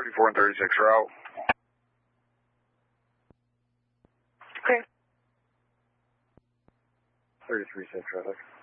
34 and 36 are out. Okay. 33 safe traffic.